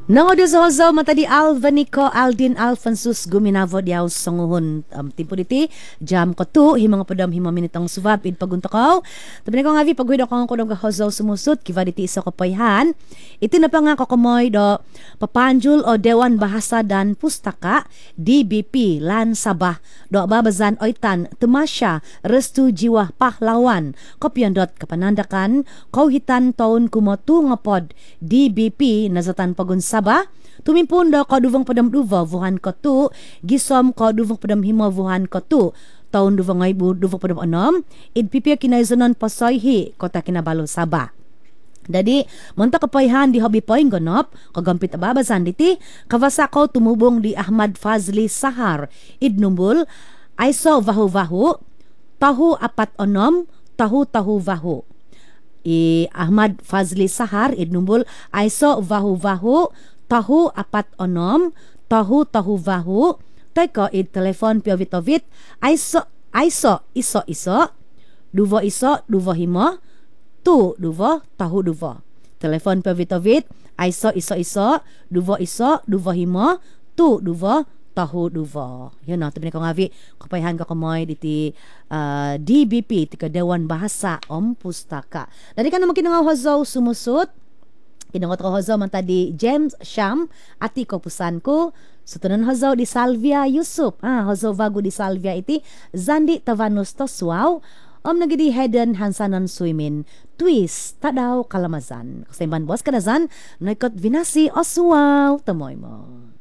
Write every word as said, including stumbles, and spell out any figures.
Nangodio sa hozo matadi Alvanico Aldin Alfonsus guminavo diaw sanguhon um, timpo diti jam ko tu himang padam hima minitang subab id paguntakaw tabi ko ngavi pagwido ko ko nga hozo sumusut kiva diti isa ko payhan iti na pa nga kokomoy do papanjul o Dewan Bahasa dan Pustaka D B P lan Sabah do babazan oitan Tumasya Restu Jiwa Pahlawan kopyan dot kapanandakan kauhitan taon kumotu nga pod D B P nazatan pagunsa Sabah, tumimpun daw kaduvang padam duva vuhan ko tu, gisom kaduvang padam hima vuhan ko tu, taon duvang ngay bu duvang padam anom, idpipia kinaizanon pasoyhi kota kinabalo Sabah. Jadi, monta kapayhan di hobi poing gonop, kagampit ababasan diti, kawasako tumubong di Ahmad Fazli Sahar, idnumbul, aiso vahu-vahu, tahu apat onom, tahu-tahu vahu. I Ahmad Fazli Sahar idnumbul aiso vahu-vahu tahu apat onom tahu tahu vahu teko id telepon piavitovit aiso aiso iso iso duvo iso duvo himo tu duvo tahu duvo telepon piavitovit aiso iso iso duvo iso duvo himo tu duvo tahu duvo. Yun na, tabi ko ngavi, kapayhan ka kumoy diti uh, D B P, tika Dewan Bahasa Om Pustaka. Dari ka naman kinanga hozo sumusut, kinangot ko hozo man tadi James Sham, ati ko pusan ko, sutunan hozo di Salvia Yusuf, ah, hozo vago di Salvia iti, Zandi Tavanus Toswaw, om nagidi Heden Hansanon Suimin, twist, tadaw kalamazan. Kasimban bos kadazan, naikot vinasi oswaw, tamoy mo.